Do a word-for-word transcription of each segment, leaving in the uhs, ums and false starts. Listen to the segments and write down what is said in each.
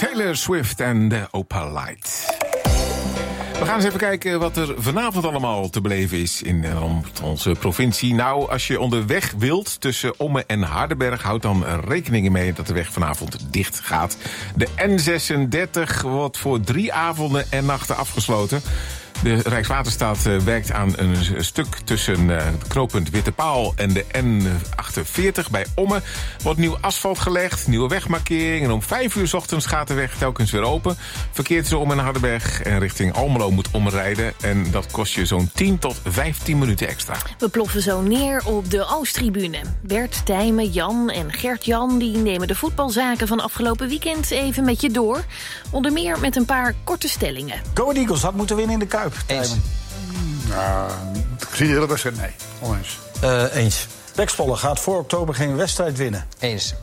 Taylor Swift en de Opalite. We gaan eens even kijken wat er vanavond allemaal te beleven is in onze provincie. Nou, als je onderweg wilt tussen Ommen en Hardenberg, houd dan rekening mee dat de weg vanavond dicht gaat. De N zesendertig wordt voor drie avonden en nachten afgesloten. De Rijkswaterstaat uh, werkt aan een stuk tussen uh, het knooppunt Wittepaal en de N achtenveertig bij Ommen. Wordt nieuw asfalt gelegd, nieuwe wegmarkering. En om vijf uur 's ochtends gaat de weg telkens weer open. Verkeer tussen Ommen en Hardenberg en richting Almelo moet omrijden. En dat kost je zo'n tien tot vijftien minuten extra. We ploffen zo neer op de Oosttribune. Bert, Tijmen, Jan en Gert-Jan die nemen de voetbalzaken van afgelopen weekend even met je door. Onder meer met een paar korte stellingen. Go Ahead Eagles had moeten winnen in de Kuip. Eens. Nou, ik zie de hele wedstrijd, nee. Oneens. Uh, eens. Pek Zwolle gaat voor oktober geen wedstrijd winnen. Eens.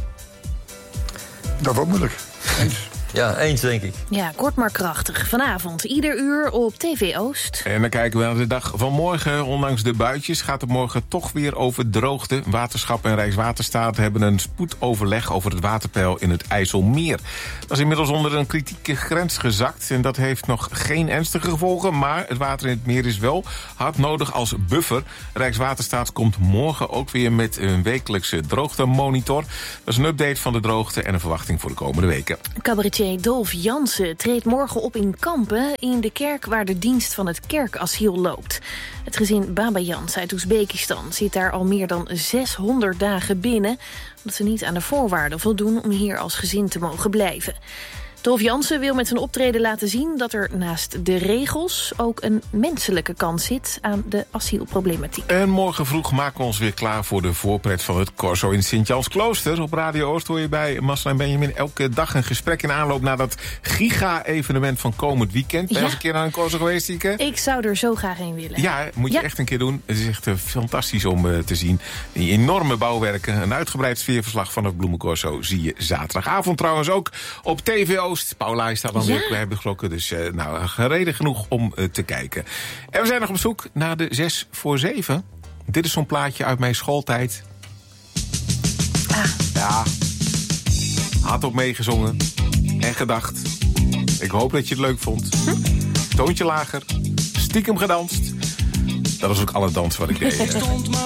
Dat wordt moeilijk. Eens. Ja, eens denk ik. Ja, kort maar krachtig. Vanavond, ieder uur op T V Oost. En dan kijken we naar de dag van morgen. Ondanks de buitjes gaat het morgen toch weer over droogte. Waterschap en Rijkswaterstaat hebben een spoedoverleg over het waterpeil in het IJsselmeer. Dat is inmiddels onder een kritieke grens gezakt. En dat heeft nog geen ernstige gevolgen. Maar het water in het meer is wel hard nodig als buffer. Rijkswaterstaat komt morgen ook weer met een wekelijkse droogtemonitor. Dat is een update van de droogte en een verwachting voor de komende weken. Cabaretier Dolf Jansen treedt morgen op in Kampen, in de kerk waar de dienst van het kerkasiel loopt. Het gezin Baba Jans uit Oezbekistan zit daar al meer dan zeshonderd dagen binnen, omdat ze niet aan de voorwaarden voldoen om hier als gezin te mogen blijven. Dolf Jansen wil met zijn optreden laten zien dat er naast de regels ook een menselijke kant zit aan de asielproblematiek. En morgen vroeg maken we ons weer klaar voor de voorpret van het Corso in Sint-Jans-Klooster. Op Radio Oost hoor je bij Marcel en Benjamin elke dag een gesprek in aanloop naar dat giga-evenement van komend weekend. Ben je Ja. eens een keer naar een Corso geweest, Tieke? Ik zou er zo graag heen willen. Ja, moet je Ja. echt een keer doen. Het is echt uh, fantastisch om uh, te zien. Die enorme bouwwerken, een uitgebreid sfeerverslag van het Bloemencorso zie je zaterdagavond trouwens ook op T V Oost. Paula is daar dan Ja. weer bij de klokken, dus uh, nou, reden genoeg om uh, te kijken. En we zijn nog op zoek naar de zes voor zeven. Dit is zo'n plaatje uit mijn schooltijd. Ah. Ja, hardop meegezongen en gedacht. Ik hoop dat je het leuk vond. Toontje lager, stiekem gedanst. Dat was ook alle dans wat ik deed.